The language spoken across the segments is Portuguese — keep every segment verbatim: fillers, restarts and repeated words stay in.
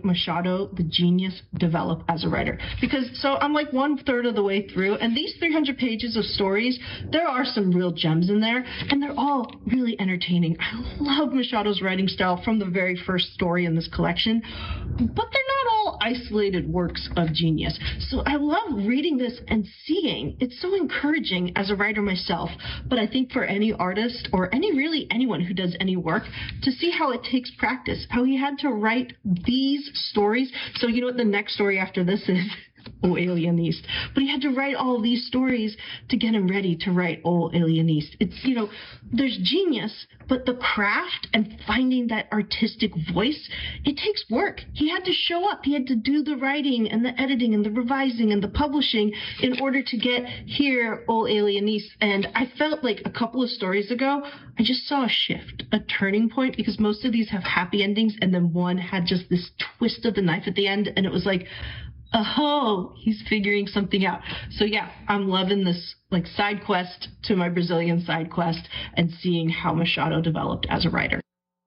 Machado, the genius, develop as a writer? Because, so I'm like one third of the way through, and these three hundred pages of stories, there are some real gems in there, and they're all really entertaining. I love Machado's writing style from the very first story in this collection, but they're not all isolated works of genius. So I love reading this and seeing. It's so encouraging as a writer myself, but I think for any artist or any really anyone who does any work to see how it takes practice, how he had to write these stories. So you know what the next story after this is? O Alienist. But he had to write all these stories to get him ready to write O Alienist. It's, you know, there's genius, but the craft and finding that artistic voice, it takes work. He had to show up. He had to do the writing and the editing and the revising and the publishing in order to get here O Alienist. And I felt like a couple of stories ago, I just saw a shift, a turning point, because most of these have happy endings, and then one had just this twist of the knife at the end, and it was like, oh, he's figuring something out. So yeah, I'm loving this like side quest to my Brazilian side quest and seeing how Machado developed as a writer.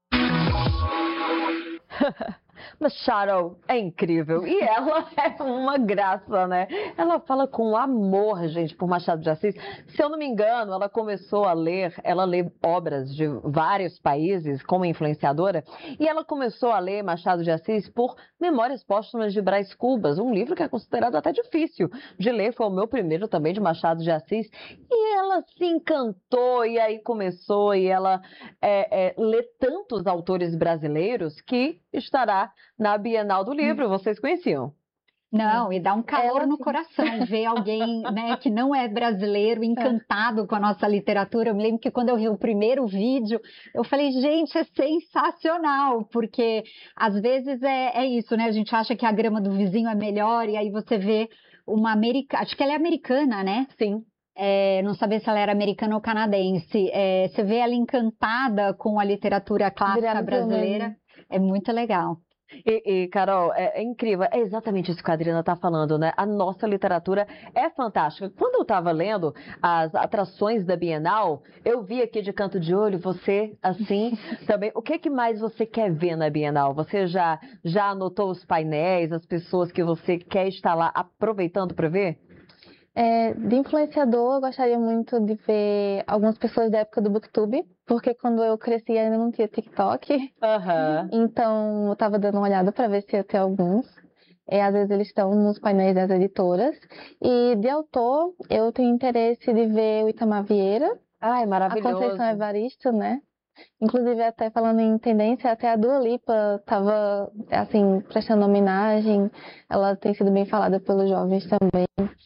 Machado é incrível e ela é uma graça, né? Ela fala com amor, gente, por Machado de Assis. Se eu não me engano, ela começou a ler, ela lê obras de vários países como influenciadora, e ela começou a ler Machado de Assis por Memórias Póstumas de Brás Cubas, um livro que é considerado até difícil de ler, foi o meu primeiro também de Machado de Assis, e ela se encantou, e aí começou, e ela é, é, lê tantos autores brasileiros que estará na Bienal do Livro. Vocês conheciam? Não, e dá um calor Ela... no coração ver alguém, né, que não é brasileiro, encantado com a nossa literatura. Eu me lembro que quando eu vi o primeiro vídeo, eu falei, gente, é sensacional, porque às vezes é, é isso, né? A gente acha que a grama do vizinho é melhor, e aí você vê uma americana, acho que ela é americana, né? Sim. É, não saber se ela era americana ou canadense. É, você vê ela encantada com a literatura clássica brasileira, é muito legal. E, e Carol, é, é incrível, é exatamente isso que a Adriana está falando, né? A nossa literatura é fantástica. Quando eu estava lendo as atrações da Bienal, eu vi aqui de canto de olho, você assim também. O que, que mais você quer ver na Bienal? Você já, já anotou os painéis, as pessoas que você quer estar lá aproveitando para ver? É, de influenciador, eu gostaria muito de ver algumas pessoas da época do Booktube, porque quando eu cresci ainda não tinha TikTok, uhum. Então eu estava dando uma olhada para ver se ia ter alguns. É, às vezes eles estão nos painéis das editoras. E de autor, eu tenho interesse de ver o Itamar Vieira, Ai, maravilhoso. a Conceição Evaristo, né? Inclusive, até falando em tendência, até a Dua Lipa estava, assim, prestando homenagem. Ela tem sido bem falada pelos jovens também.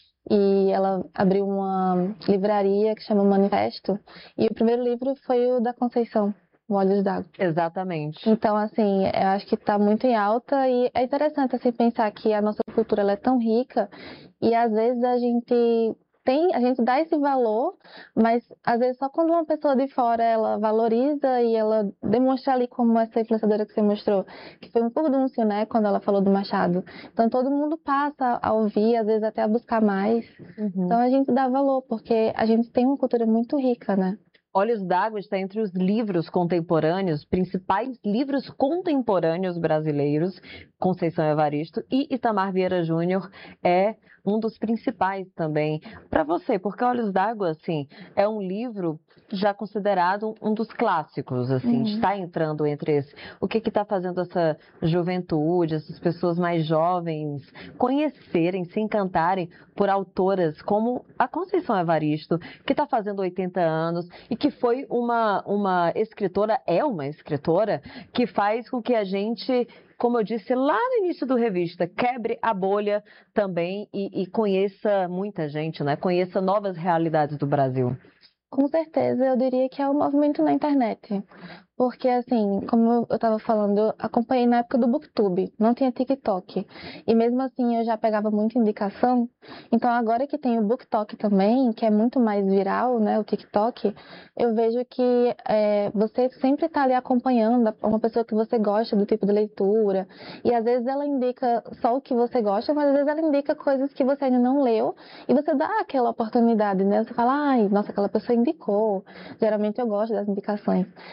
E ela abriu uma livraria que chama Manifesto. E o primeiro livro foi o da Conceição, Olhos d'Água. Exatamente. Então, assim, eu acho que está muito em alta. E é interessante, assim, pensar que a nossa cultura ela é tão rica. E, às vezes, a gente... Tem, a gente dá esse valor, mas às vezes só quando uma pessoa de fora ela valoriza e ela demonstra ali, como essa influenciadora que você mostrou, que foi um purdúncio, né, quando ela falou do Machado. Então todo mundo passa a ouvir, às vezes até a buscar mais. Uhum. Então a gente dá valor, porque a gente tem uma cultura muito rica, né? Olhos d'Água está entre os livros contemporâneos, principais livros contemporâneos brasileiros, Conceição Evaristo, e Itamar Vieira Júnior é um dos principais também para você, porque Olhos d'Água, assim, é um livro já considerado um dos clássicos, assim, uhum. Está entrando entre esse. O que que está fazendo essa juventude, essas pessoas mais jovens conhecerem, se encantarem por autoras como a Conceição Evaristo, que está fazendo oitenta anos e que foi uma, uma escritora, é uma escritora, que faz com que a gente, como eu disse lá no início do Revista, quebre a bolha também e, e conheça muita gente, né? Conheça novas realidades do Brasil. Com certeza, eu diria que é o movimento na internet. Porque, assim, como eu estava falando, eu acompanhei na época do Booktube, não tinha TikTok. E mesmo assim eu já pegava muita indicação. Então agora que tem o BookTok também, que é muito mais viral, né, o TikTok, eu vejo que é, você sempre está ali acompanhando uma pessoa que você gosta do tipo de leitura. E às vezes ela indica só o que você gosta, mas às vezes ela indica coisas que você ainda não leu. E você dá aquela oportunidade, né? Você fala, ai, nossa, aquela pessoa indicou. Geralmente eu gosto das indicações. Então,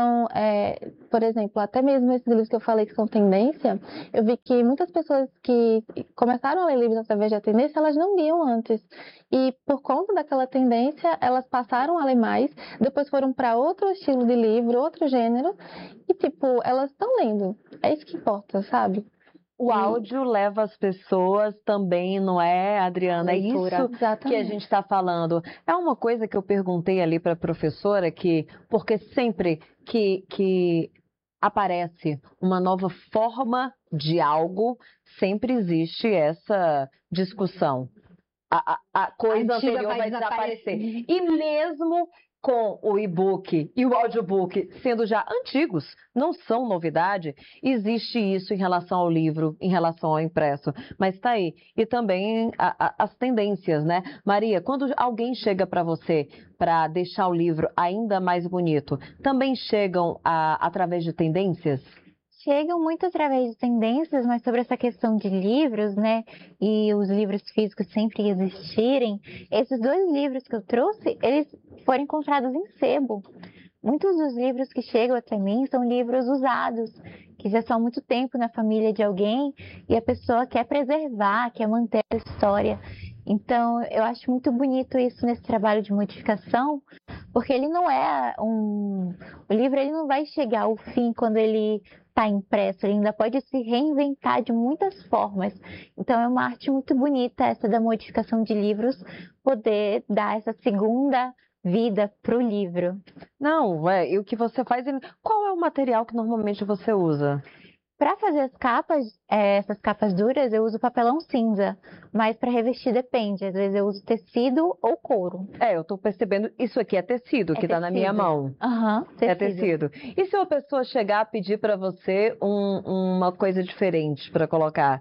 Então, é, por exemplo, até mesmo esses livros que eu falei que são tendência, eu vi que muitas pessoas que começaram a ler livros através da tendência, elas não liam antes. E por conta daquela tendência, elas passaram a ler mais, depois foram para outro estilo de livro, outro gênero, e tipo, elas estão lendo. É isso que importa, sabe? O áudio leva as pessoas também, não é, Adriana? É Leitura. isso que a Exatamente. gente está falando. É uma coisa que eu perguntei ali para a professora, que, porque sempre que, que aparece uma nova forma de algo, sempre existe essa discussão. A, a, a coisa A antiga anterior vai vai desaparecer. desaparecer. E mesmo com o e-book e o audiobook sendo já antigos, não são novidade, existe isso em relação ao livro, em relação ao impresso. Mas está aí. E também a, a, as tendências, né? Maria, quando alguém chega para você para deixar o livro ainda mais bonito, também chegam a, através de tendências? Chegam muito através de tendências, mas sobre essa questão de livros, né, e os livros físicos sempre existirem, esses dois livros que eu trouxe, eles foram encontrados em sebo. Muitos dos livros que chegam até mim são livros usados, que já estão há muito tempo na família de alguém e a pessoa quer preservar, quer manter a história. Então, eu acho muito bonito isso nesse trabalho de modificação, porque ele não é um... O livro ele não vai chegar ao fim quando ele está impresso, ele ainda pode se reinventar de muitas formas. Então, é uma arte muito bonita essa da modificação de livros, poder dar essa segunda vida para o livro. Não, é, e o que você faz... Qual é o material que normalmente você usa? Para fazer as capas, é, essas capas duras, eu uso papelão cinza, mas para revestir depende. Às vezes eu uso tecido ou couro. É, eu tô percebendo, isso aqui é tecido, É que tá na minha tecido. mão. Aham, É tecido. E se uma pessoa chegar a pedir para você um- uma coisa diferente para colocar?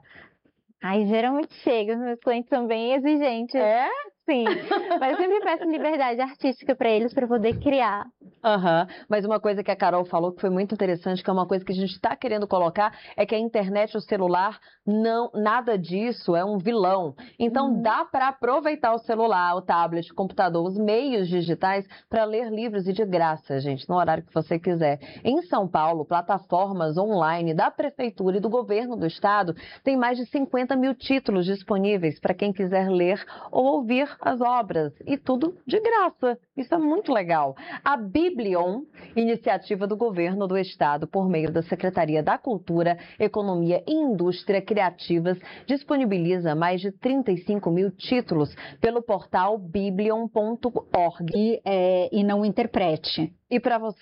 Aí geralmente chega, os meus clientes são bem exigentes. É? Sim, mas eu sempre peço liberdade artística para eles para poder criar. Aham. Mas uma coisa que a Carol falou que foi muito interessante, que é uma coisa que a gente está querendo colocar, é que a internet, o celular, não, nada disso é um vilão. Então Uhum. dá para aproveitar o celular, o tablet, o computador, os meios digitais para ler livros e de graça, gente, no horário que você quiser. Em São Paulo, plataformas online da Prefeitura e do Governo do Estado tem mais de cinquenta mil títulos disponíveis para quem quiser ler ou ouvir as obras. E tudo de graça. Isso é muito legal. A Biblion, iniciativa do Governo do Estado, por meio da Secretaria da Cultura, Economia e Indústria Criativas, disponibiliza mais de trinta e cinco mil títulos pelo portal biblion ponto org. E, é, e não interprete. E para você